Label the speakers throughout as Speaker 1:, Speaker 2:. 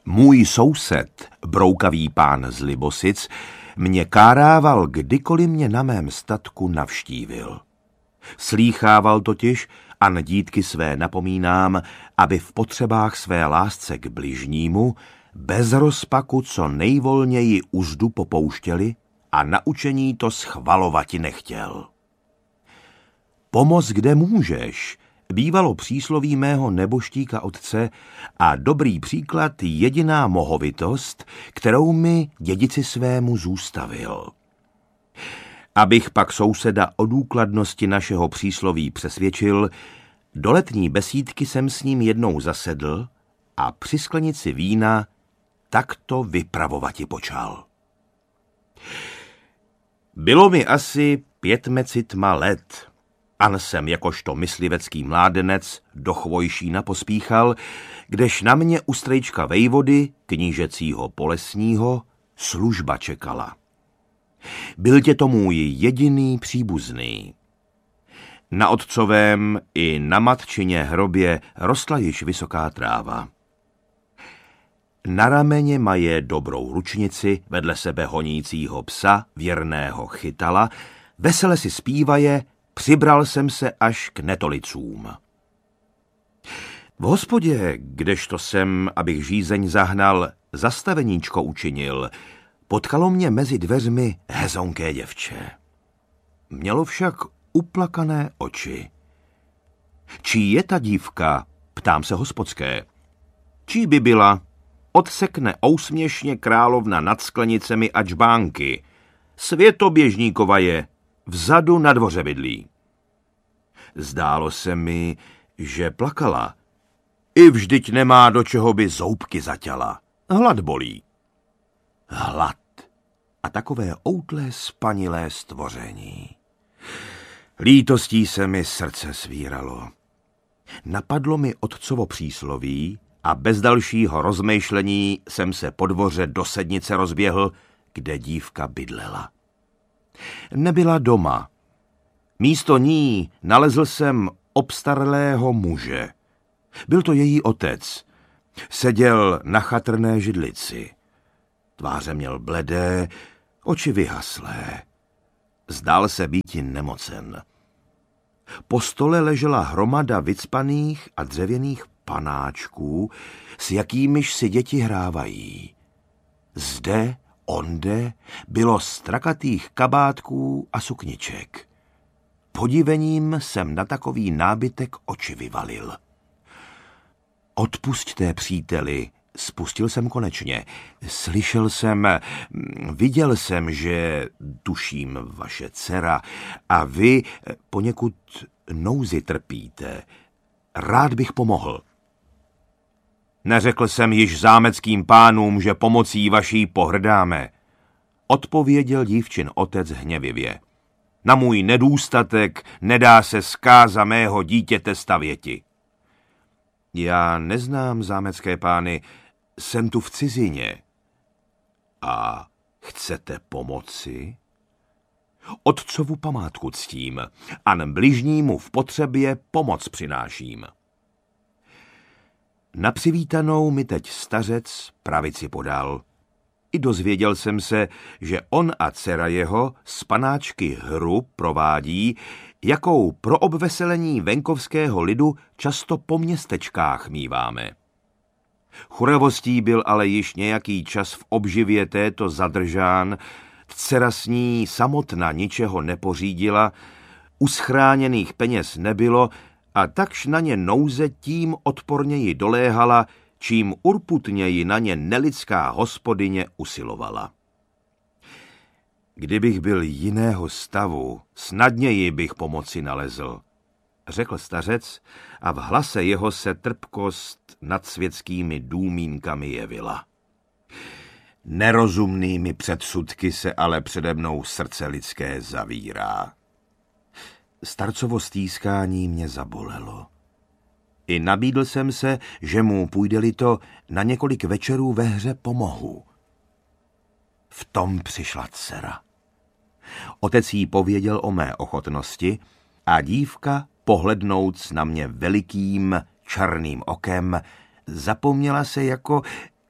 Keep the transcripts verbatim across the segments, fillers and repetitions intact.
Speaker 1: Můj soused, broukavý pán z Libosic, mě kárával, kdykoliv mě na mém statku navštívil. Slýchával totiž, a na dítky své napomínám, aby v potřebách své lásce k bližnímu bez rozpaku co nejvolněji uzdu popouštěli a naučení to schvalovati nechtěl. Pomoz, kde můžeš, bývalo přísloví mého neboštíka otce a dobrý příklad jediná mohovitost, kterou mi dědici svému zůstavil. Abych pak souseda o důkladnosti našeho přísloví přesvědčil, do letní besídky jsem s ním jednou zasedl a při sklenici vína takto vypravovati počal. Bylo mi asi pětmecitma let. An jsem jakožto myslivecký mládenec do Chvojšína pospíchal, kdež na mě u strejčka vejvody, knížecího Polesního, služba čekala. Byl tě to můj jediný příbuzný. Na otcovém i na matčině hrobě rostla již vysoká tráva. Na rameně maje dobrou ručnici, vedle sebe honícího psa, věrného chytala, vesele si zpívaje, přibral jsem se až k netolicům. V hospodě, kdežto jsem, abych žízeň zahnal, zastaveníčko učinil, potkalo mě mezi dveřmi hezonké děvče. Mělo však uplakané oči. Čí je ta dívka, ptám se hospodské. Čí by byla? Odsekne ousměšně královna nad sklenicemi a čbánky. Světoběžníkova je, vzadu na dvoře bydlí. Zdálo se mi, že plakala. I vždyť nemá do čeho by zoubky zatěla. Hlad bolí. Hlad a takové outlé spanilé stvoření. Lítostí se mi srdce svíralo. Napadlo mi otcovo přísloví a bez dalšího rozmýšlení jsem se po dvoře do sednice rozběhl, kde dívka bydlela. Nebyla doma. Místo ní nalezl jsem obstarlého muže. Byl to její otec. Seděl na chatrné židlici. Tváře měl bledé, oči vyhaslé. Zdál se býti nemocen. Po stole ležela hromada vycpaných a dřevěných panáčků, s jakýmiž si děti hrávají. Zde, onde bylo strakatých kabátků a sukniček. Podivením jsem na takový nábytek oči vyvalil. Odpusťte, příteli, spustil jsem konečně. Slyšel jsem, viděl jsem, že tuším vaše dcera a vy poněkud nouzi trpíte. Rád bych pomohl. Neřekl jsem již zámeckým pánům, že pomocí vaší pohrdáme, odpověděl dívčin otec hněvivě. Na můj nedůstatek nedá se zkáza mého dítěte stavěti. Já neznám zámecké pány, jsem tu v cizině. A chcete pomoci? Otcovu památku ctím, a bližnímu v potřebě pomoc přináším. Na přivítanou mi teď stařec pravici podal. I dozvěděl jsem se, že on a dcera jeho z panáčky hru provádí, jakou pro obveselení venkovského lidu často po městečkách míváme. Churavostí byl ale již nějaký čas v obživě této zadržán, dcera s ní samotna ničeho nepořídila, uschráněných peněz nebylo a takž na ně nouze tím odporněji doléhala, čím urputněji na ně nelidská hospodyně usilovala. Kdybych byl jiného stavu, snadněji bych pomoci nalezl, řekl stařec a v hlase jeho se trpkost nad světskými důmínkami jevila. Nerozumnými předsudky se ale přede mnou srdce lidské zavírá. Starcovo stýskání mě zabolelo. I nabídl jsem se, že mu, půjde-li to, na několik večerů ve hře pomohu. V tom přišla dcera. Otec jí pověděl o mé ochotnosti a dívka, pohlednouc na mě velikým černým okem, zapomněla se jako,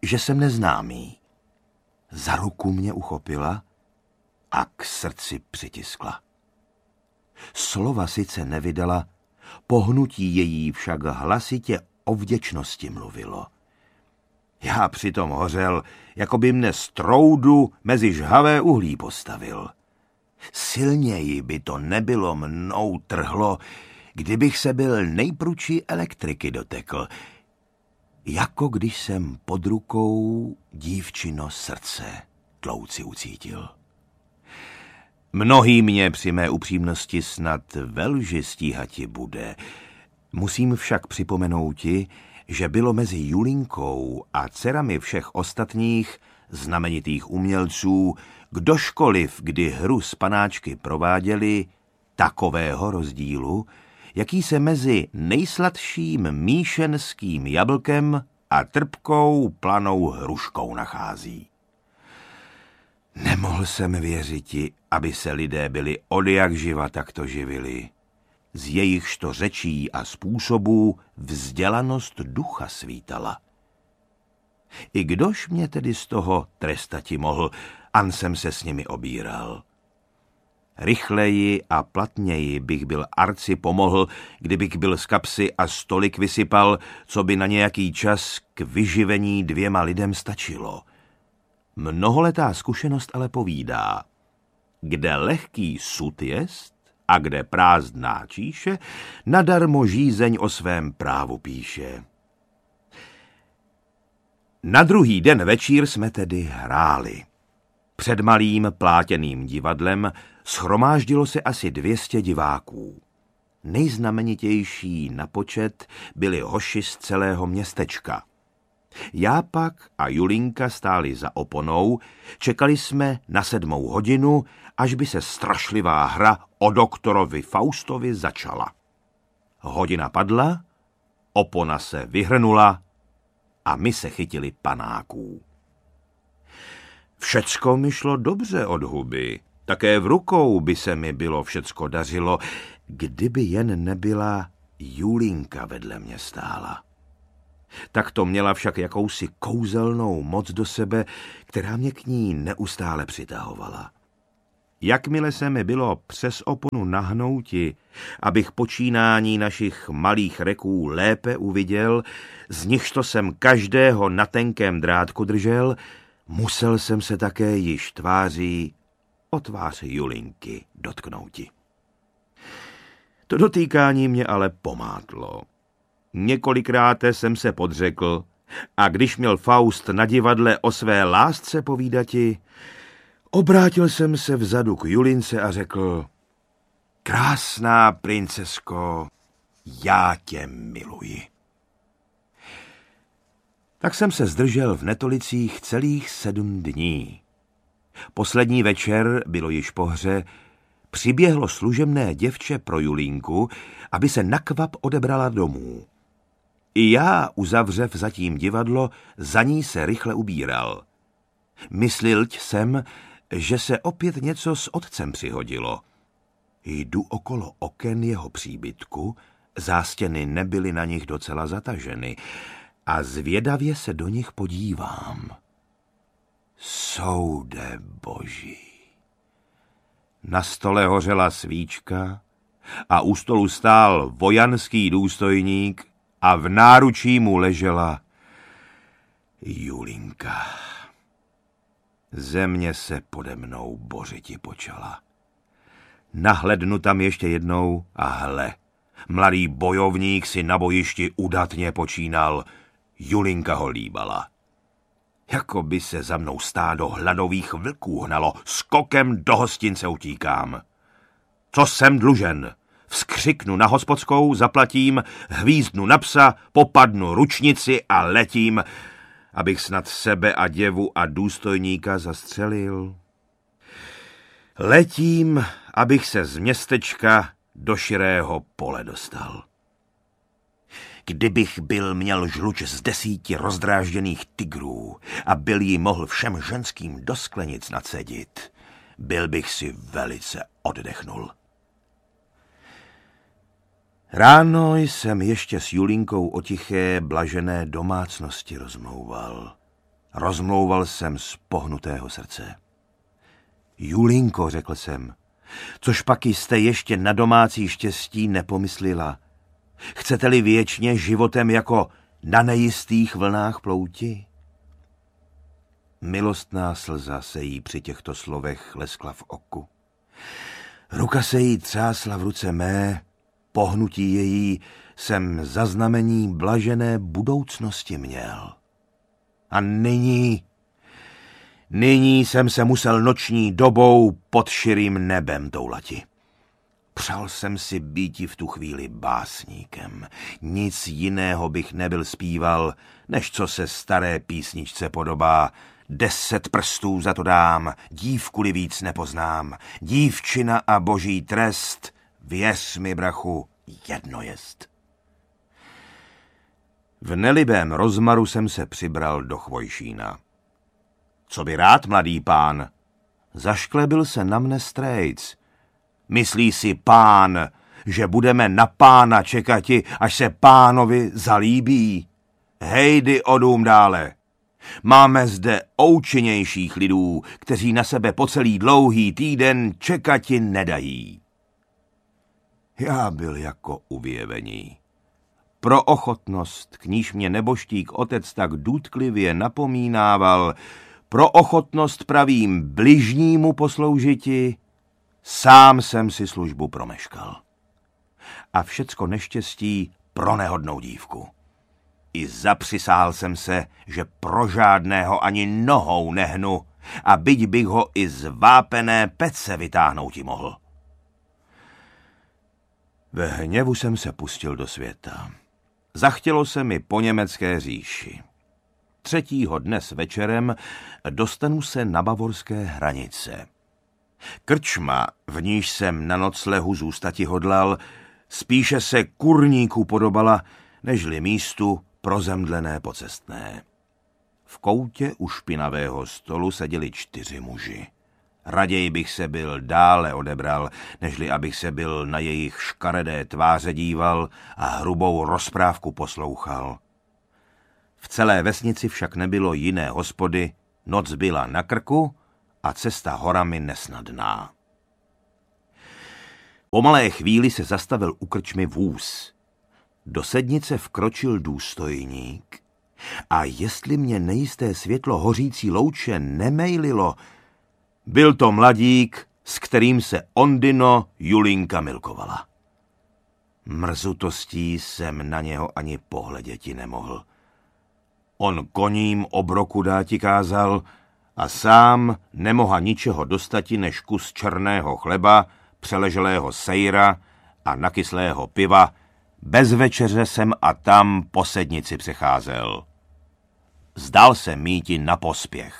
Speaker 1: že jsem neznámý. Za ruku mě uchopila a k srdci přitiskla. Slova sice nevydala, pohnutí její však hlasitě o vděčnosti mluvilo. Já přitom hořel, jako by mne z troudu mezi žhavé uhlí postavil. Silněji by to nebylo mnou trhlo, kdybych se byl nejpručí elektriky dotekl, jako když jsem pod rukou dívčino srdce tlouci ucítil. Mnohý mě při mé upřímnosti snad velži stíhati bude. Musím však připomenouti, že bylo mezi Julinkou a dcerami všech ostatních znamenitých umělců, kdožkoliv kdy hru s panáčky prováděli, takového rozdílu, jaký se mezi nejsladším míšenským jablkem a trpkou planou hruškou nachází. Nemohl jsem věřiti, aby se lidé byli odjakživa takto živili. Z jejichž to řečí a způsobů vzdělanost ducha svítala. I kdož mě tedy z toho trestati mohl, an jsem se s nimi obíral. Rychleji a platněji bych byl arci pomohl, kdybych byl z kapsy a stolik vysypal, co by na nějaký čas k vyživení dvěma lidem stačilo. Mnoholetá zkušenost ale povídá, kde lehký sud jest a kde prázdná číše, nadarmo žízeň o svém právu píše. Na druhý den večír jsme tedy hráli. Před malým plátěným divadlem shromáždilo se asi dvě stě diváků. Nejznamenitější na počet byli hoši z celého městečka. Já pak a Julinka stáli za oponou, čekali jsme na sedmou hodinu, až by se strašlivá hra o doktorovi Faustovi začala. Hodina padla, opona se vyhrnula a my se chytili panáků. Všecko mi šlo dobře od huby, také v rukou by se mi bylo všecko dařilo, kdyby jen nebyla Julinka vedle mě stála. Tak to měla však jakousi kouzelnou moc do sebe, která mě k ní neustále přitahovala. Jakmile se mi bylo přes oponu nahnouti, abych počínání našich malých reků lépe uviděl, z nichž to jsem každého na tenkém drátku držel, musel jsem se také již tváří o tvář Julinky dotknouti. To dotýkání mě ale pomátlo. Několikrát jsem se podřekl a když měl Faust na divadle o své lásce povídati, obrátil jsem se vzadu k Julince a řekl: krásná princesko, já tě miluji. Tak jsem se zdržel v Netolicích celých sedm dní. Poslední večer, bylo již po hře, přiběhlo služebné děvče pro Julinku, aby se nakvap odebrala domů. I já, uzavřev zatím divadlo, za ní se rychle ubíral. Myslil jsem, že se opět něco s otcem přihodilo. Jdu okolo oken jeho příbytku, zástěny nebyly na nich docela zataženy, a zvědavě se do nich podívám. Soude boží. Na stole hořela svíčka a u stolu stál vojanský důstojník a v náručí mu ležela Julinka. Země se pode mnou bořiti počala. Nahlednu tam ještě jednou a hle, mladý bojovník si na bojišti udatně počínal, Julinka ho líbala. Jako by se za mnou stádo hladových vlků hnalo, skokem do hostince utíkám. Co jsem dlužen? Vzkřiknu na hospodskou, zaplatím, hvízdnu na psa, popadnu ručnici a letím, abych snad sebe a děvu a důstojníka zastřelil. Letím, abych se z městečka do širého pole dostal. Kdybych byl měl žluč z desíti rozdrážděných tigrů a byl jí mohl všem ženským do sklenic nacedit, byl bych si velice oddechnul. Ráno jsem ještě s Julinkou o tiché, blažené domácnosti rozmlouval. Rozmlouval jsem z pohnutého srdce. Julinko, řekl jsem, což pak jste ještě na domácí štěstí nepomyslela. Chcete-li věčně životem jako na nejistých vlnách plouti? Milostná slza se jí při těchto slovech leskla v oku. Ruka se jí třásla v ruce mé, pohnutí její jsem zaznamení blažené budoucnosti měl. A nyní, nyní jsem se musel noční dobou pod širým nebem toulati. Přál jsem si býti v tu chvíli básníkem. Nic jiného bych nebyl zpíval, než co se staré písničce podobá. Deset prstů za to dám, dívku-li víc nepoznám. Dívčina a boží trest, věř mi, brachu, jedno jest. V nelibém rozmaru jsem se přibral do Chvojšína. Co by rád, mladý pán? Zašklebil se na mne strejc. Myslí si pán, že budeme na pána čekati, až se pánovi zalíbí? Hejdy odům dále. Máme zde oučenějších lidů, kteří na sebe po celý dlouhý týden čekati nedají. Já byl jako uvěvení. Pro ochotnost, k níž mě neboštík otec tak důtklivě napomínával, pro ochotnost pravým bližnímu posloužiti, sám jsem si službu promeškal. A všecko neštěstí pro nehodnou dívku. I zapřisál jsem se, že pro žádného ani nohou nehnu a byť bych ho i z vápené pece vytáhnout mohl. Ve hněvu jsem se pustil do světa. Zachtělo se mi po německé říši. Třetího dnes večerem dostanu se na bavorské hranice. Krčma, v níž jsem na noclehu zůstati hodlal, spíše se kurníku podobala, nežli místu prozemdlené pocestné. V koutě u špinavého stolu seděli čtyři muži. Raději bych se byl dále odebral, nežli abych se byl na jejich škaredé tváře díval a hrubou rozprávku poslouchal. V celé vesnici však nebylo jiné hospody, noc byla na krku a cesta horami nesnadná. Po malé chvíli se zastavil u krčmy vůz. Do sednice vkročil důstojník a jestli mě nejisté světlo hořící louče nemejlilo, byl to mladík, s kterým se Ondino Julinka milkovala. Mrzutostí jsem na něho ani pohleděti nemohl. On koním obroku dáti kázal a sám nemoha ničeho dostati než kus černého chleba, přeleželého sejra a nakyslého piva. Bez večeře jsem a tam po sednici přecházel. Zdal se míti na pospěch.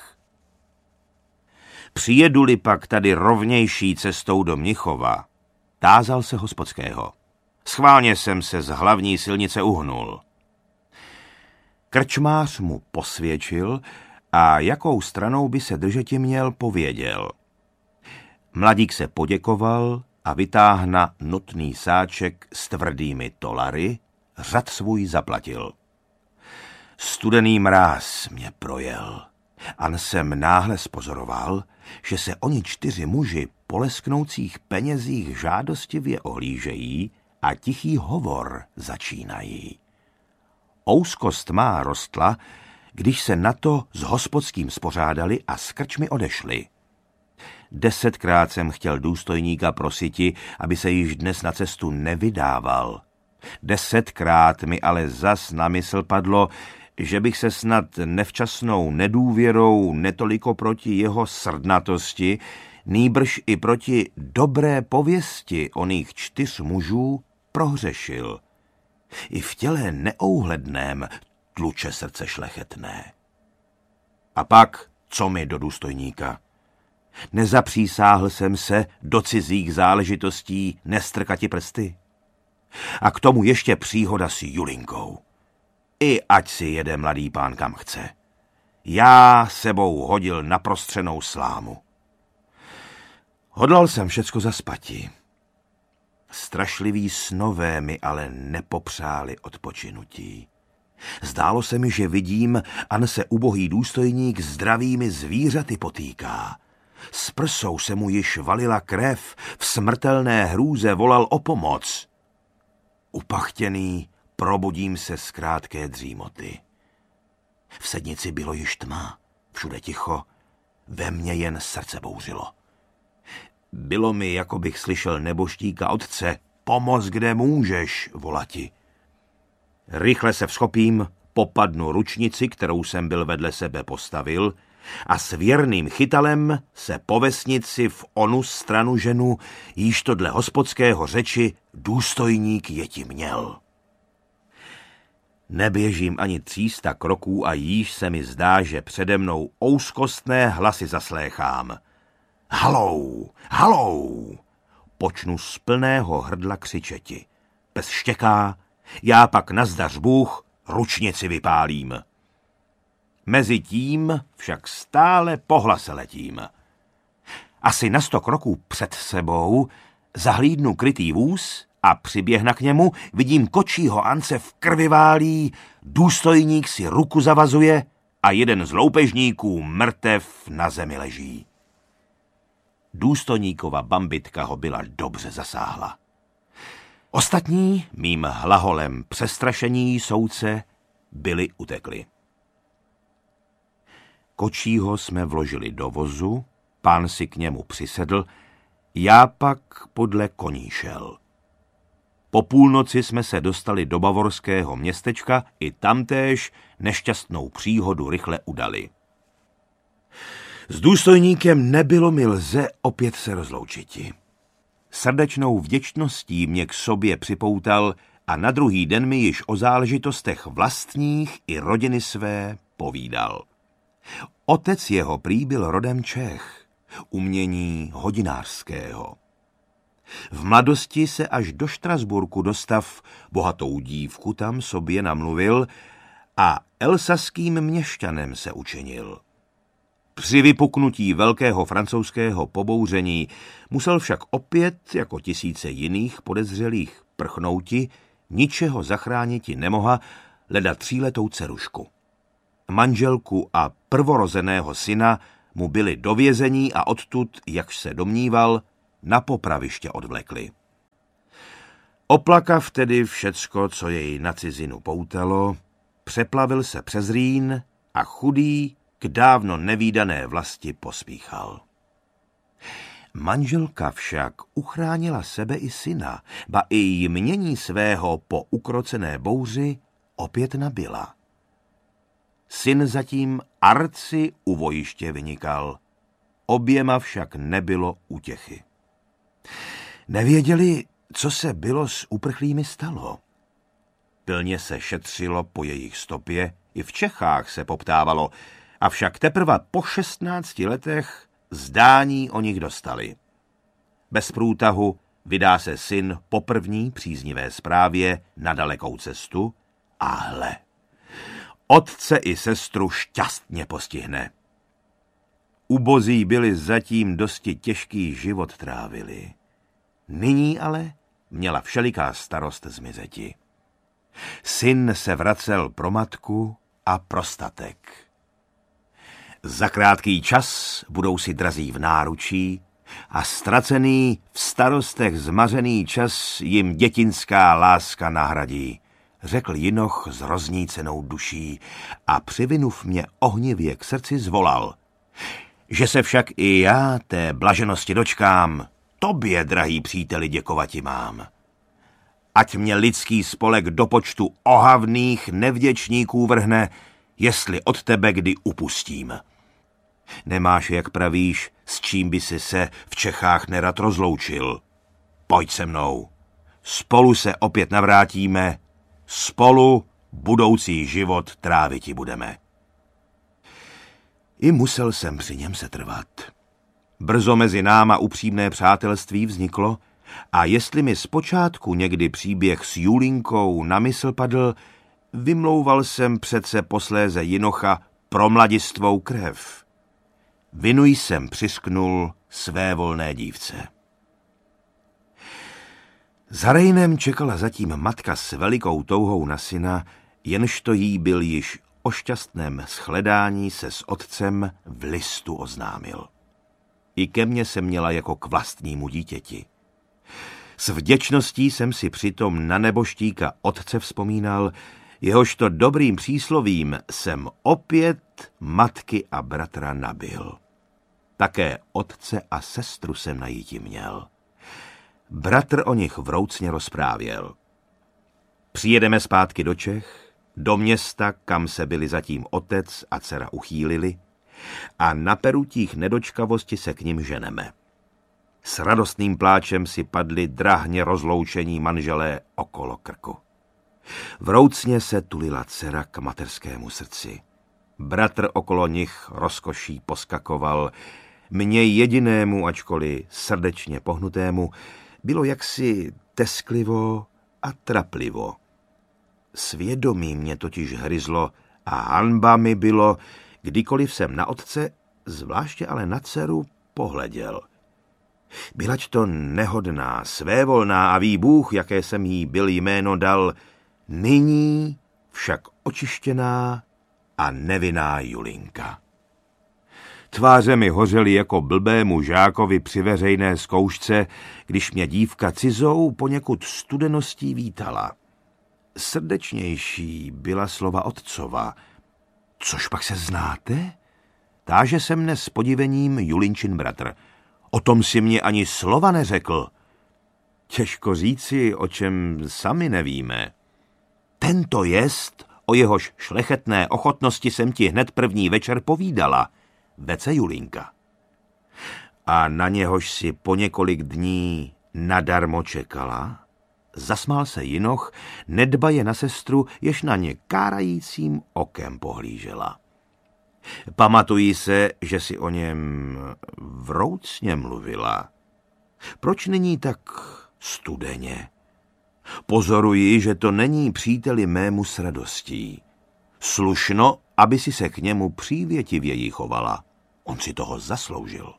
Speaker 1: Přijedu-li pak tady rovnější cestou do Mnichova, tázal se hospodského. Schválně jsem se z hlavní silnice uhnul. Krčmář mu posvědčil a jakou stranou by se držeti měl, pověděl. Mladík se poděkoval a vytáhna nutný sáček s tvrdými tolary, řad svůj zaplatil. Studený mráz mě projel. An jsem náhle spozoroval, že se oni čtyři muži po lesknoucích penězích žádostivě ohlížejí a tichý hovor začínají. Ouskost má rostla, když se na to s hospodským spořádali a s krčmy odešli. Desetkrát jsem chtěl důstojníka prositi, aby se již dnes na cestu nevydával. Desetkrát mi ale zas na mysl padlo, že bych se snad nevčasnou nedůvěrou netoliko proti jeho srdnatosti, nýbrž i proti dobré pověsti oných čtyř mužů prohřešil. I v těle neouhledném tluče srdce šlechetné. A pak, co mi do důstojníka? Nezapřísáhl jsem se do cizích záležitostí nestrkati prsty? A k tomu ještě příhoda s Julinkou. I ať si jede mladý pán kam chce. Já sebou hodil naprostřenou slámu. Hodlal jsem všecko zaspati. Strašlivý snové mi ale nepopřáli odpočinutí. Zdálo se mi, že vidím, an se ubohý důstojník zdravými zvířaty potýká. S prsou se mu již valila krev, v smrtelné hrůze volal o pomoc. Upachtěný probudím se z krátké dřímoty. V sednici bylo již tma, všude ticho, ve mně jen srdce bouřilo. Bylo mi, jako bych slyšel neboštíka otce, pomoz, kde můžeš, volati. Rychle se vzchopím, popadnu ručnici, kterou jsem byl vedle sebe postavil, a s věrným chytalem se po vesnici v onu stranu ženu, jíž to dle hospodského řeči důstojník jeti měl. Neběžím ani třísta kroků a již se mi zdá, že přede mnou ouskostné hlasy zasléchám. Halou, halou! Počnu z plného hrdla křičeti. Pes štěká, já pak nazdař Bůh ručnici vypálím. Mezitím však stále po hlase letím. Asi na sto kroků před sebou zahlídnu krytý vůz a přiběhna k němu, vidím kočího Ance v krvi válí, důstojník si ruku zavazuje a jeden z loupežníků mrtev na zemi leží. Důstojníkova bambitka ho byla dobře zasáhla. Ostatní, mým hlaholem přestrašení soudce, byli utekli. Kočího jsme vložili do vozu, pán si k němu přisedl, já pak podle koní šel. Po půlnoci jsme se dostali do bavorského městečka, i tamtéž nešťastnou příhodu rychle udali. S důstojníkem nebylo mi lze opět se rozloučiti. Srdečnou vděčností mě k sobě připoutal a na druhý den mi již o záležitostech vlastních i rodiny své povídal. Otec jeho prý byl rodem Čech, umění hodinářského. V mladosti se až do Štrasburku dostav, bohatou dívku tam sobě namluvil a elsaským měšťanem se učinil. Při vypuknutí velkého francouzského pobouření musel však opět, jako tisíce jiných podezřelých prchnouti, ničeho zachrániti nemoha, leda tříletou dcerušku. Manželku a prvorozeného syna mu byli do vězení a odtud, jakž se domníval, na popraviště odvlekli. Oplakav tedy všecko, co jej na cizinu poutalo, přeplavil se přes Rýn a chudý k dávno nevídané vlasti pospíchal. Manželka však uchránila sebe i syna, ba i jmění svého po ukrocené bouři opět nabyla. Syn zatím arci u vojiště vynikal, oběma však nebylo útěchy. Nevěděli, co se bylo s uprchlými stalo. Pilně se šetřilo po jejich stopě, i v Čechách se poptávalo, avšak teprve po šestnácti letech zdání o nich dostali. Bez průtahu vydá se syn po první příznivé zprávě na dalekou cestu a hle, otce i sestru šťastně postihne. Ubozí byli zatím dosti těžký život trávili. Nyní ale měla všeliká starost zmizeti. Syn se vracel pro matku a pro statek. Za krátký čas budou si drazí v náručí a ztracený v starostech zmařený čas jim dětinská láska nahradí, řekl Jinoch s roznícenou duší a přivinuv mě ohnivě k srdci zvolal, že se však i já té blaženosti dočkám, tobě, drahý příteli, děkovati mám. Ať mě lidský spolek do počtu ohavných nevděčníků vrhne, jestli od tebe kdy upustím. Nemáš, jak pravíš, s čím by si se v Čechách nerad rozloučil. Pojď se mnou. Spolu se opět navrátíme, spolu budoucí život tráviti budeme. I musel jsem při něm setrvat. Brzo mezi náma upřímné přátelství vzniklo a jestli mi zpočátku někdy příběh s Julinkou na mysl padl, vymlouval jsem přece posléze Jinocha pro mladistvou krev. Vinu jsem přisknul své volné dívce. Za Rejnem čekala zatím matka s velikou touhou na syna, jenž to jí byl již o šťastném shledání se s otcem v listu oznámil. I ke mně se měla jako k vlastnímu dítěti. S vděčností jsem si přitom na neboštíka otce vzpomínal, jehožto dobrým příslovím jsem opět matky a bratra nabil. Také otce a sestru jsem najíti měl. Bratr o nich vroucně rozprávěl. Přijedeme zpátky do Čech, do města, kam se byli zatím otec a dcera uchýlili, a na perutích nedočkavosti se k nim ženeme. S radostným pláčem si padli drahně rozloučení manželé okolo krku. Vroucně se tulila dcera k mateřskému srdci. Bratr okolo nich rozkoší poskakoval. Mně jedinému, ačkoliv srdečně pohnutému, bylo jaksi tesklivo a traplivo. Svědomí mě totiž hryzlo a hanba mi bylo, kdykoliv jsem na otce, zvláště ale na dceru, pohleděl. Bylač to nehodná, svévolná a ví Bůh, jaké jsem jí byl jméno dal, nyní však očištěná a nevinná Julinka. Tváře mi hořely jako blbému žákovi při veřejné zkoušce, když mě dívka cizou poněkud studeností vítala. Srdečnější byla slova otcova. Což pak se znáte? Táže se mne s podivením Julinčin bratr. O tom si mě ani slova neřekl. Těžko říci, o čem sami nevíme. Tento jest, o jehož šlechetné ochotnosti jsem ti hned první večer povídala, vece Julinka. A na něhož si po několik dní nadarmo čekala, zasmál se Jinoch, nedbaje na sestru, jež na ně kárajícím okem pohlížela. Pamatuji se, že si o něm vroucně mluvila. Proč není tak studeně? Pozoruji, že to není příteli mému s radostí. Slušno, aby si se k němu přívětivěji chovala. On si toho zasloužil.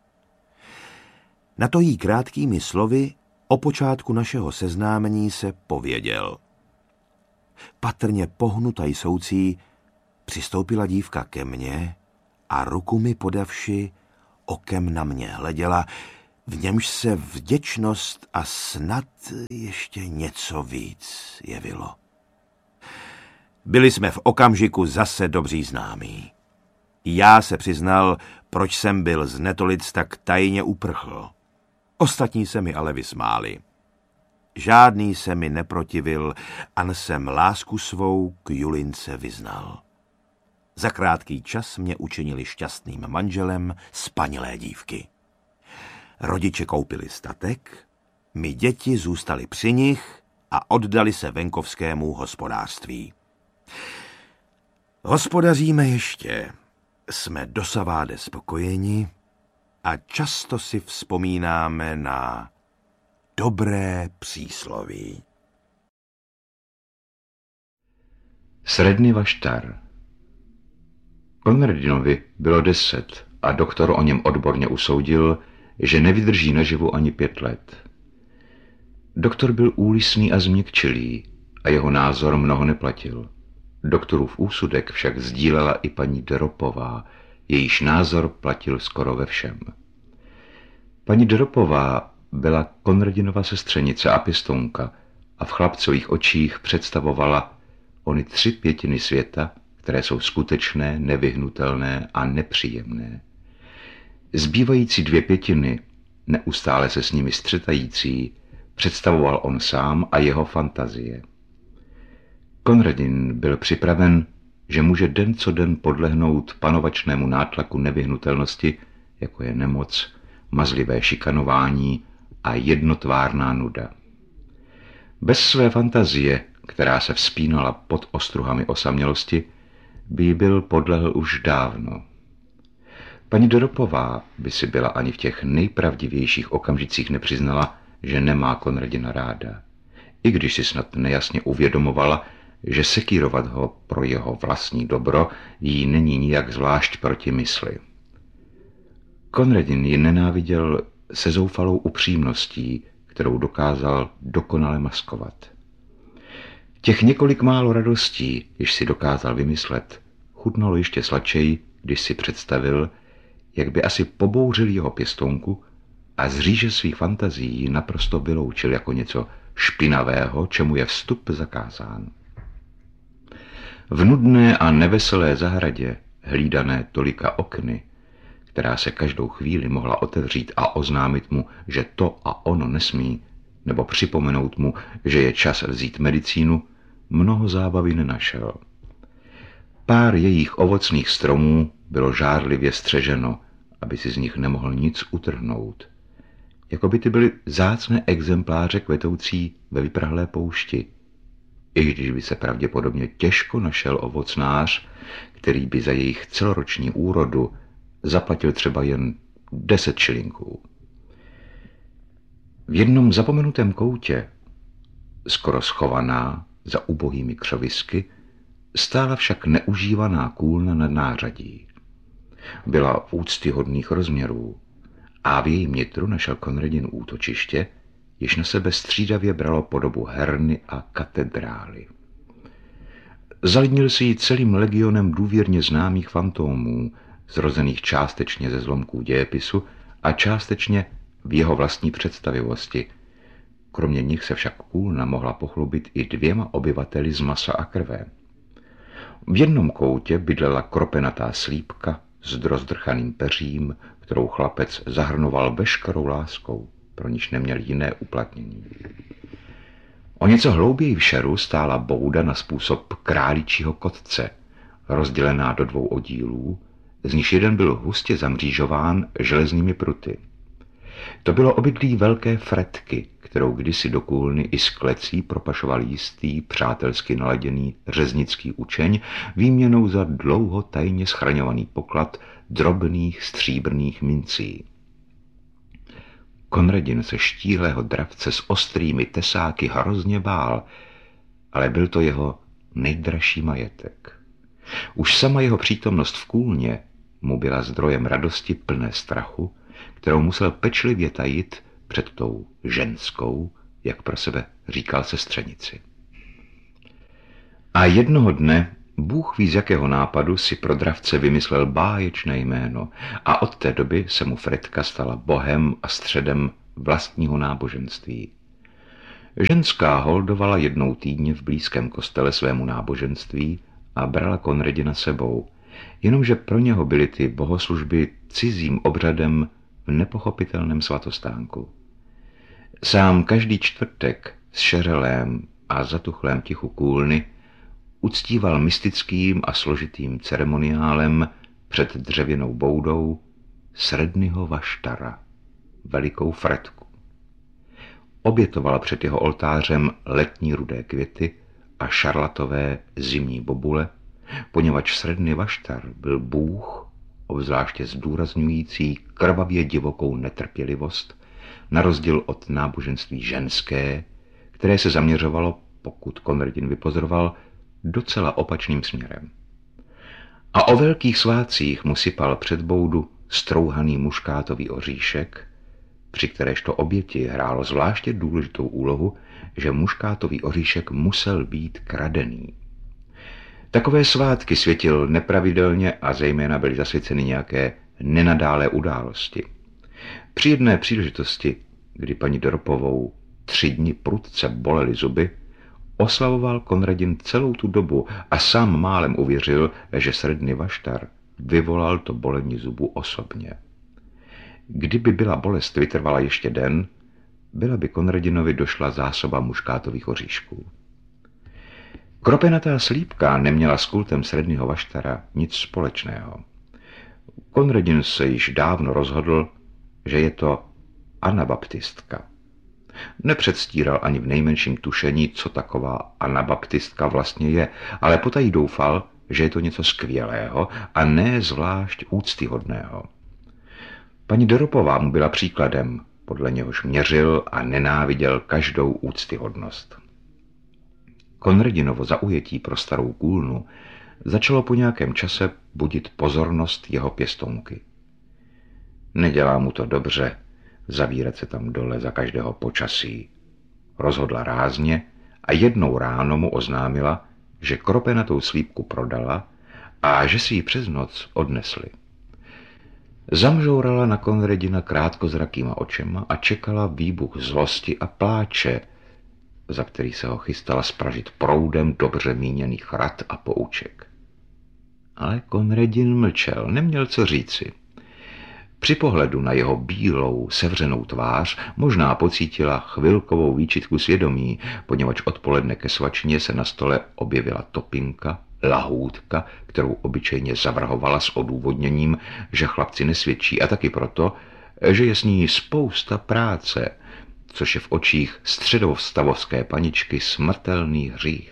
Speaker 1: Na to jí krátkými slovy o počátku našeho seznámení se pověděl. Patrně pohnuta jsoucí přistoupila dívka ke mně a ruku mi podavši okem na mě hleděla, v němž se vděčnost a snad ještě něco víc jevilo. Byli jsme v okamžiku zase dobří známí. Já se přiznal, proč jsem byl z Netolic tak tajně uprchl. Ostatní se mi ale vysmáli. Žádný se mi neprotivil, an jsem lásku svou k Julince vyznal. Za krátký čas mě učinili šťastným manželem spanilé dívky. Rodiče koupili statek, my děti zůstali při nich a oddali se venkovskému hospodářství. Hospodaříme ještě, jsme dosaváde spokojeni a často si vzpomínáme na dobré přísloví.
Speaker 2: Sredný Vaštar. Konradinovi bylo deset a doktor o něm odborně usoudil, že nevydrží naživu ani pět let. Doktor byl úlisný a změkčilý a jeho názor mnoho neplatil. Doktorův úsudek však sdílela i paní Dropová, jejíž názor platil skoro ve všem. Paní Dropová byla Konradinova sestřenice a pěstounka a v chlapcových očích představovala ony tři pětiny světa, které jsou skutečné, nevyhnutelné a nepříjemné. Zbývající dvě pětiny, neustále se s nimi střetající, představoval on sám a jeho fantazie. Konradin byl připraven, že může den co den podlehnout panovačnému nátlaku nevyhnutelnosti, jako je nemoc, mazlivé šikanování a jednotvárná nuda. Bez své fantazie, která se vzpínala pod ostruhami osamělosti, by byl podlehl už dávno. Paní Dropová by si byla ani v těch nejpravdivějších okamžicích nepřiznala, že nemá Konradina ráda, i když si snad nejasně uvědomovala, že sekírovat ho pro jeho vlastní dobro jí není nijak zvlášť proti mysli. Konradin ji nenáviděl se zoufalou upřímností, kterou dokázal dokonale maskovat. Těch několik málo radostí, jež si dokázal vymyslet, chutnalo ještě sladčej, když si představil, jak by asi pobouřil jeho pěstounku a z říže svých fantazií naprosto vyloučil jako něco špinavého, čemu je vstup zakázán. V nudné a neveselé zahradě, hlídané tolika okny, která se každou chvíli mohla otevřít a oznámit mu, že to a ono nesmí, nebo připomenout mu, že je čas vzít medicínu, mnoho zábavy nenašel. Pár jejich ovocných stromů bylo žárlivě střeženo, aby si z nich nemohl nic utrhnout. Jako by ty byly vzácné exempláře kvetoucí ve vyprahlé poušti, i když by se pravděpodobně těžko našel ovocnář, který by za jejich celoroční úrodu zaplatil třeba jen deset šilinků. V jednom zapomenutém koutě, skoro schovaná za ubohými křovisky, stála však neužívaná kůlna nad nářadí. Byla úctyhodných rozměrů a v jejím nitru našel Konradin útočiště, jež na sebe střídavě bralo podobu herny a katedrály. Zalidnil si ji celým legionem důvěrně známých fantomů, zrozených částečně ze zlomků dějepisu a částečně v jeho vlastní představivosti. Kromě nich se však kůlna mohla pochlubit i dvěma obyvateli z masa a krve. V jednom koutě bydlela kropenatá slípka s rozdrchaným peřím, kterou chlapec zahrnoval veškerou láskou, pro niž neměl jiné uplatnění. O něco hlouběji v šeru stála bouda na způsob králičího kotce, rozdělená do dvou oddílů, z níž jeden byl hustě zamřížován železnými pruty. To bylo obydlí velké fretky, kterou kdysi do kůlny i z klecí propašoval jistý, přátelsky naladěný řeznický učeň výměnou za dlouho tajně schraňovaný poklad drobných stříbrných mincí. Konradin se štíhlého dravce s ostrými tesáky hrozně bál, ale byl to jeho nejdražší majetek. Už sama jeho přítomnost v kůlně mu byla zdrojem radosti plné strachu, kterou musel pečlivě tajit před tou ženskou, jak pro sebe říkal sestřenici. A jednoho dne, Bůh ví z jakého nápadu, si pro dravce vymyslel báječné jméno a od té doby se mu Fretka stala bohem a středem vlastního náboženství. Ženská holdovala jednou týdně v blízkém kostele svému náboženství a brala Konradina sebou, jenomže pro něho byly ty bohoslužby cizím obřadem v nepochopitelném svatostánku. Sám každý čtvrtek s šerelém a zatuchlém tichu kůlny uctíval mystickým a složitým ceremoniálem před dřevěnou boudou Srednyho Vaštara, velikou Fretku. Obětoval před jeho oltářem letní rudé květy a šarlatové zimní bobule, poněvadž Sredny Vaštar byl bůh, obzvláště zdůrazňující krvavě divokou netrpělivost, na rozdíl od náboženství ženské, které se zaměřovalo, pokud Konradin vypozoroval, docela opačným směrem. A o velkých svátcích mu sypal před boudu strouhaný muškátový oříšek, při kteréžto oběti hrálo zvláště důležitou úlohu, že muškátový oříšek musel být kradený. Takové svátky světil nepravidelně a zejména byly zasvěceny nějaké nenadálé události. Při jedné příležitosti, kdy paní Doropovou tři dny prudce bolely zuby, oslavoval Konradin celou tu dobu a sám málem uvěřil, že Sredny Vaštar vyvolal to bolení zubu osobně. Kdyby byla bolest vytrvala ještě den, byla by Konradinovi došla zásoba muškátových oříšků. Kropenatá slípka neměla s kultem Srednyho Vaštara nic společného. Konradin se již dávno rozhodl, že je to anabaptistka. Nepředstíral ani v nejmenším tušení, co taková anabaptistka vlastně je, ale potají doufal, že je to něco skvělého a ne zvlášť úctyhodného. Paní Doropová mu byla příkladem, podle něhož měřil a nenáviděl každou úctyhodnost. Konradinovo zaujetí pro starou kůlnu začalo po nějakém čase budit pozornost jeho pěstounky. Nedělá mu to dobře zavírat se tam dole za každého počasí, rozhodla rázně a jednou ráno mu oznámila, že kropenatou slípku prodala a že si ji přes noc odnesli. Zamžourala na Konradina krátkozrakýma očima a čekala výbuch zlosti a pláče, za který se ho chystala spražit proudem dobře míněných rad a pouček. Ale Konradin mlčel, neměl co říci. Při pohledu na jeho bílou, sevřenou tvář možná pocítila chvilkovou výčitku svědomí, poněvadž odpoledne ke svačině se na stole objevila topinka, lahůdka, kterou obyčejně zavrhovala s odůvodněním, že chlapci nesvědčí, a taky proto, že je s ní spousta práce, což je v očích středostavovské paničky smrtelný hřích.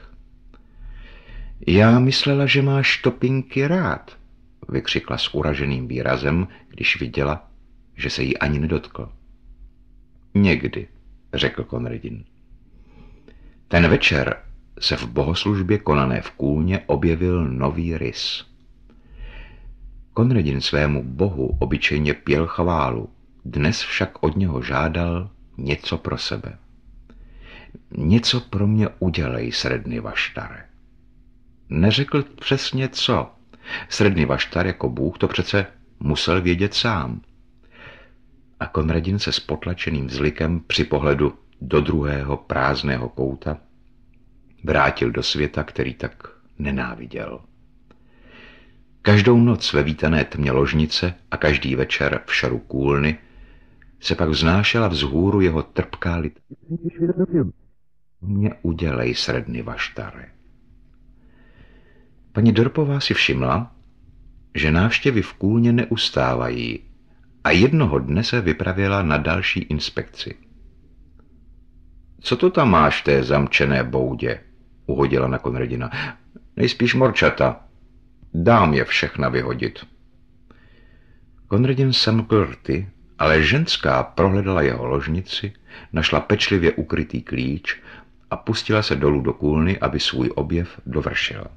Speaker 2: Já myslela, že máš topinky rád, vykřikla s uraženým výrazem, když viděla, že se jí ani nedotkl. Někdy, řekl Konradin. Ten večer se v bohoslužbě konané v Kůlně objevil nový rys. Konradin svému bohu obyčejně pěl chválu, dnes však od něho žádal něco pro sebe. Něco pro mě udělej, Sredny Vaštare. Neřekl přesně co. Sredny Vaštar jako bůh to přece musel vědět sám. A Konradin se s potlačeným vzlikem při pohledu do druhého prázdného kouta vrátil do světa, který tak nenáviděl. Každou noc ve vítané tmě ložnice a každý večer v šaru Kůlny se pak vznášela vzhůru jeho trpká litanie. Mě udělej, Sredny Vaštare. Paní Dorpová si všimla, že návštěvy v Kůlně neustávají a jednoho dne se vypravila na další inspekci. Co to tam máš v té zamčené boudě? Uhodila na Konradina. Nejspíš morčata. Dám je všechna vyhodit. Konradin semkl rty, ale ženská prohledala jeho ložnici, našla pečlivě ukrytý klíč a pustila se dolů do Kůlny, aby svůj objev dovršila.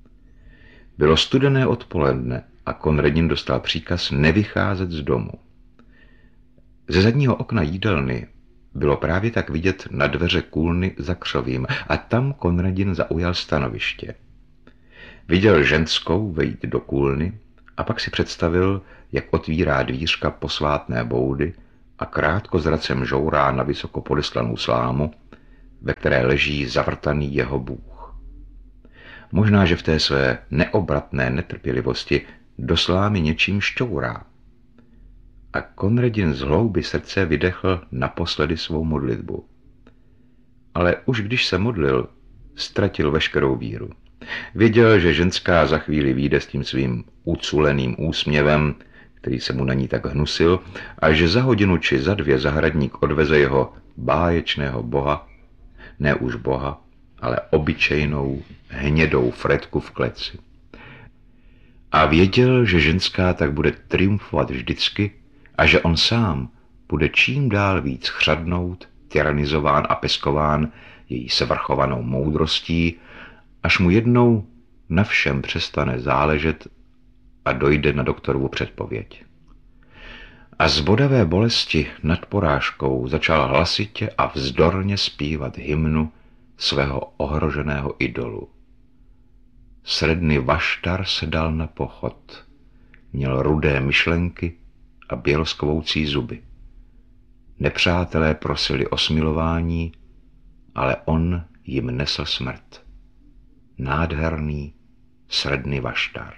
Speaker 2: Bylo studené odpoledne a Konradin dostal příkaz nevycházet z domu. Ze zadního okna jídelny bylo právě tak vidět na dveře Kůlny za křovím a tam Konradin zaujal stanoviště. Viděl ženskou vejít do Kůlny a pak si představil, jak otvírá dvířka posvátné boudy a krátkozracem žourá na vysoko podeslanou slámu, ve které leží zavrtaný jeho bůh. Možná, že v té své neobratné netrpělivosti do slámy něčím šťourá. A Konradin z hlouby srdce vydechl naposledy svou modlitbu. Ale už když se modlil, ztratil veškerou víru. Věděl, že ženská za chvíli vyjde s tím svým uculeným úsměvem, který se mu na ní tak hnusil, a že za hodinu či za dvě zahradník odveze jeho báječného boha, ne už boha, ale obyčejnou hnědou fretku v kleci. A věděl, že ženská tak bude triumfovat vždycky a že on sám bude čím dál víc chřadnout, tyranizován a peskován její svrchovanou moudrostí, až mu jednou na všem přestane záležet a dojde na doktorovu předpověď. A z bodavé bolesti nad porážkou začal hlasitě a vzdorně zpívat hymnu svého ohroženého idolu. Sredny Vaštar se dal na pochod. Měl rudé myšlenky a běloskvoucí zuby. Nepřátelé prosili o smilování, ale on jim nesl smrt. Nádherný Sredny Vaštar.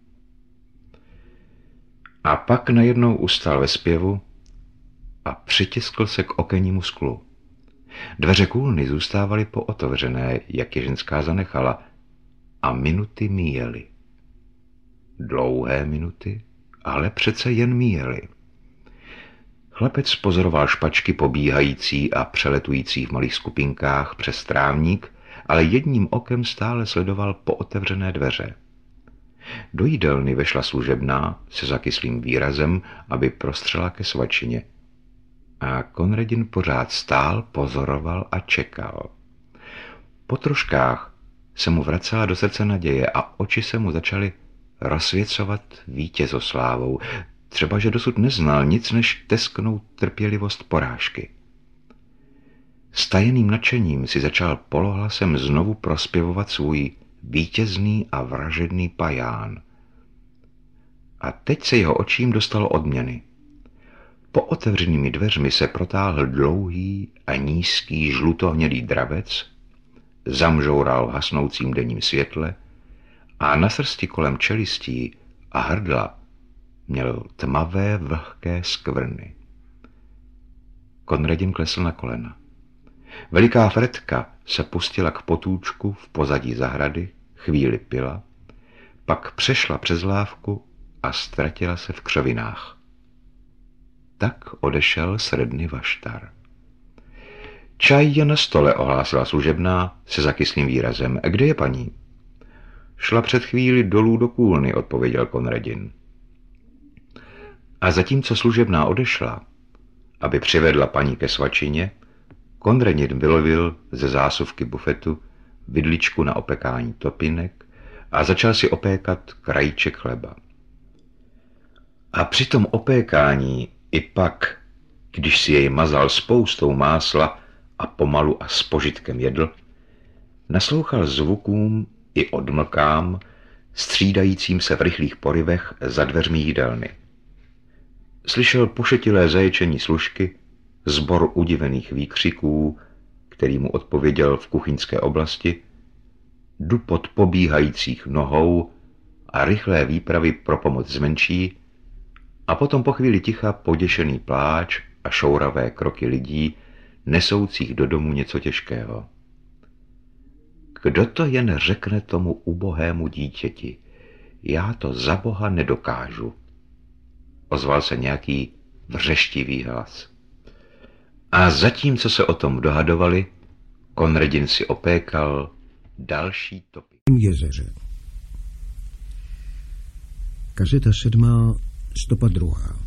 Speaker 2: A pak najednou ustal ve zpěvu a přitiskl se k okennímu sklu. Dveře Kůlny zůstávaly pootevřené, jak je ženská zanechala, a minuty míjely. Dlouhé minuty, ale přece jen míjely. Chlapec pozoroval špačky pobíhající a přeletující v malých skupinkách přes trávník, ale jedním okem stále sledoval pootevřené dveře. Do jídelny vešla služebná se zakyslým výrazem, aby prostřela ke svačině. A Konradin pořád stál, pozoroval a čekal. Po troškách se mu vracela do srdce naděje a oči se mu začaly rozsvěcovat vítězoslávou, třeba že dosud neznal nic než tesknout trpělivost porážky. S tajeným nadšením si začal polohlasem znovu prospěvovat svůj vítězný a vražedný paján. A teď se jeho očím dostalo odměny. Po otevřenými dveřmi se protáhl dlouhý a nízký žlutohnědý dravec, zamžoural v hasnoucím denním světle a na srsti kolem čelistí a hrdla měl tmavé vlhké skvrny. Konradin klesl na kolena. Veliká Fredka se pustila k potůčku v pozadí zahrady, chvíli pila, pak přešla přes lávku a ztratila se v křovinách. Tak odešel sredny Vaštar. Čaj je na stole, ohlásila služebná se zakyslým výrazem. Kde je paní? Šla před chvíli dolů do kůlny, odpověděl Konradin. A zatímco služebná odešla, aby přivedla paní ke svačině, Konradin vylovil ze zásuvky bufetu vidličku na opekání topinek a začal si opékat krajíček chleba. A při tom opékání i pak, když si jej mazal spoustou másla a pomalu a s požitkem jedl, naslouchal zvukům i odmlkám, střídajícím se v rychlých porivech za dveřmi jídelny. Slyšel pošetilé zaječení služky, sbor udivených výkřiků, který mu odpověděl v kuchyňské oblasti, dupot pobíhajících nohou a rychlé výpravy pro pomoc zmenší, a potom po chvíli ticha poděšený pláč a šouravé kroky lidí, nesoucích do domu něco těžkého. Kdo to jen řekne tomu ubohému dítěti? Já to za boha nedokážu. Ozval se nějaký vřeštivý hlas. A zatímco se o tom dohadovali, Konradin si opékal další topy.
Speaker 3: Jezeře. Kazeta sedmá, stopa druhá.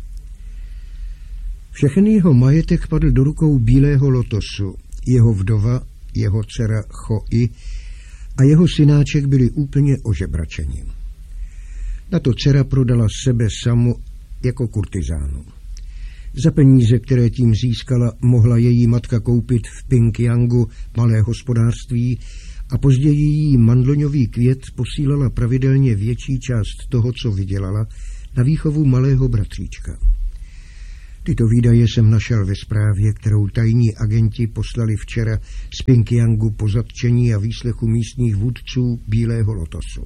Speaker 3: Všechen jeho majetek padl do rukou Bílého lotosu. Jeho vdova, jeho dcera Choi a jeho synáček byli úplně ožebračeni. Na to dcera prodala sebe samu jako kurtizánu. Za peníze, které tím získala, mohla její matka koupit v Pingyangu malé hospodářství a později jí mandloňový květ posílala pravidelně větší část toho, co vydělala, na výchovu malého bratříčka. Tyto výdaje jsem našel ve zprávě, kterou tajní agenti poslali včera z Pingyangu po zatčení a výslechu místních vůdců Bílého lotosu.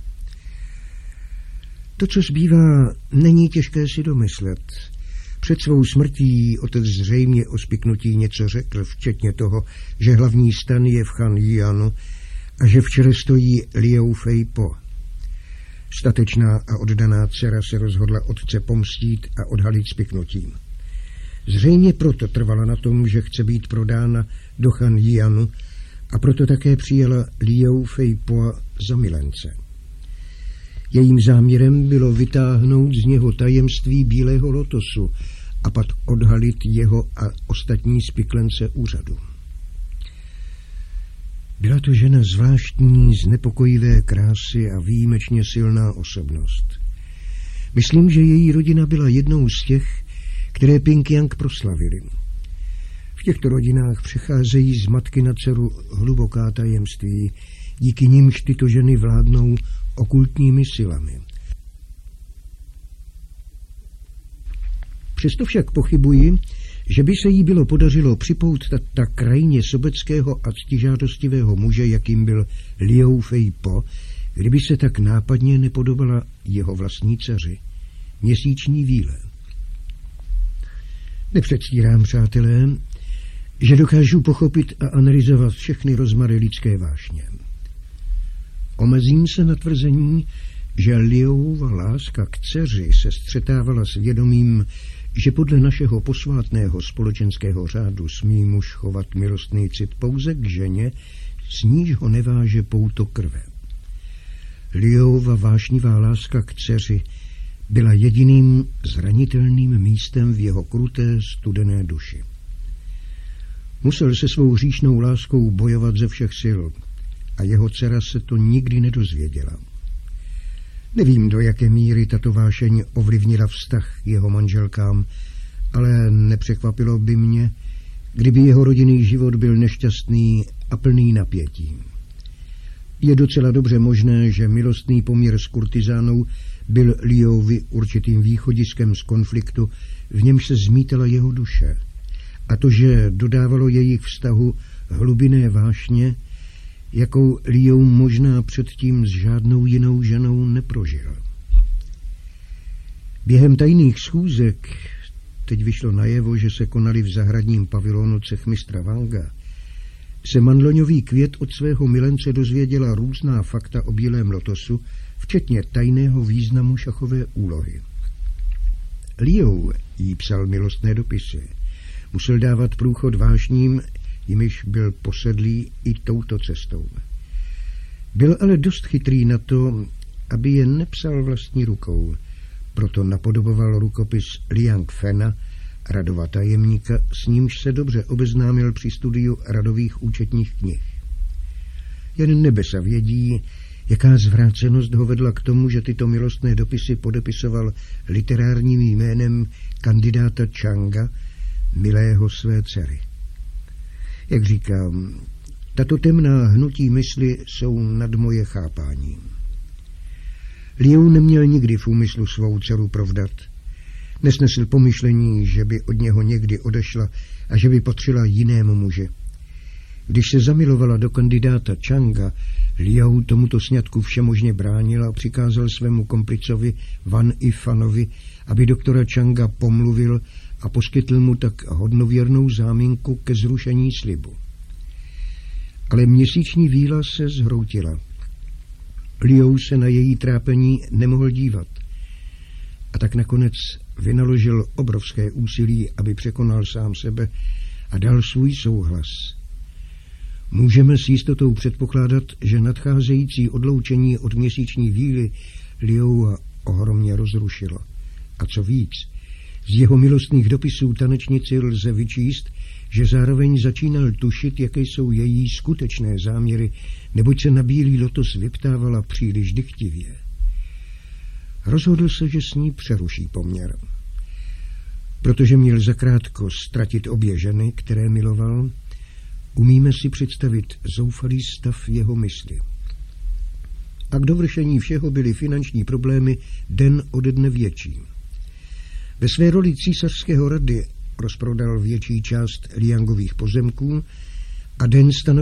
Speaker 3: To, co zbývá, není těžké si domyslet. Před svou smrtí otec zřejmě o spiknutí něco řekl, včetně toho, že hlavní stan je v Chanjianu a že v čele stojí Liu Feipo. Statečná a oddaná dcera se rozhodla otce pomstít a odhalit spiknutím. Zřejmě proto trvala na tom, že chce být prodána do Chanjianu, a proto také přijela Liu Feipo za milence. Jejím záměrem bylo vytáhnout z něho tajemství Bílého lotosu a pak odhalit jeho a ostatní spiklence úřadu. Byla to žena zvláštní, znepokojivé krásy a výjimečně silná osobnost. Myslím, že její rodina byla jednou z těch, které Pingyan proslavili. V těchto rodinách přecházejí z matky na dceru hluboká tajemství, díky nimž tyto ženy vládnou okultními silami. Přesto však pochybuji, že by se jí bylo podařilo připoutat tak krajně sobeckého a ctižádostivého muže, jakým byl Liu Feipo, kdyby se tak nápadně nepodobala jeho vlastní dceři, měsíční víle. Nepředstírám, přátelé, že dokážu pochopit a analyzovat všechny rozmary lidské vášně. Omezím se na tvrzení, že Liuova láska k dceři se střetávala s vědomím, že podle našeho posvátného společenského řádu smí muž chovat milostný cit pouze k ženě, s níž ho neváže pouto krve. Liuova vášnivá láska k dceři byla jediným zranitelným místem v jeho kruté, studené duši. Musel se svou hříšnou láskou bojovat ze všech sil a jeho dcera se to nikdy nedozvěděla. Nevím, do jaké míry tato vášeň ovlivnila vztah jeho manželkám, ale nepřekvapilo by mě, kdyby jeho rodinný život byl nešťastný a plný napětí. Je docela dobře možné, že milostný poměr s kurtizánou byl Liuovi určitým východiskem z konfliktu, v němž se zmítala jeho duše, a to, že dodávalo jejich vztahu hlubinné vášně, jakou Liu možná předtím s žádnou jinou ženou neprožil. Během tajných schůzek, teď vyšlo najevo, že se konaly v zahradním pavilonu cechmistra Wanga, se mandloňový květ od svého milence dozvěděla různá fakta o bílém lotosu, včetně tajného významu šachové úlohy. Liu jí psal milostné dopisy. Musel dávat průchod vášním, jimiž byl posedlý i touto cestou. Byl ale dost chytrý na to, aby je nepsal vlastní rukou, proto napodoboval rukopis Liang Fena, radova tajemníka, s nímž se dobře obeznámil při studiu radových účetních knih. Jen nebesa vědí, jaká zvrácenost ho vedla k tomu, že tyto milostné dopisy podepisoval literárním jménem kandidáta Changa, milého své dcery. Jak říkám, tato temná hnutí mysli jsou nad moje chápání. Liu neměl nikdy v úmyslu svou dceru provdat. Nesnesl pomyšlení, že by od něho někdy odešla a že by patřila jinému muži. Když se zamilovala do kandidáta Changa, Liu tomuto sňatku všemožně bránil a přikázal svému komplicovi Wan Yifanovi, aby doktora Changa pomluvil a poskytl mu tak hodnověrnou záminku ke zrušení slibu. Ale měsíční víla se zhroutila. Liu se na její trápení nemohl dívat a tak nakonec vynaložil obrovské úsilí, aby překonal sám sebe a dal svůj souhlas. Můžeme s jistotou předpokládat, že nadcházející odloučení od měsíční víly Liua ohromně rozrušilo. A co víc, z jeho milostných dopisů tanečnici lze vyčíst, že zároveň začínal tušit, jaké jsou její skutečné záměry, neboť se na bílý lotos vyptávala příliš dychtivě. Rozhodl se, že s ní přeruší poměr. Protože měl zakrátko ztratit obě ženy, které miloval, umíme si představit zoufalý stav jeho mysli. A k dovršení všeho byly finanční problémy den ode dne větší. Ve své roli císařského rady rozprodal větší část Liangových pozemků a den stanovil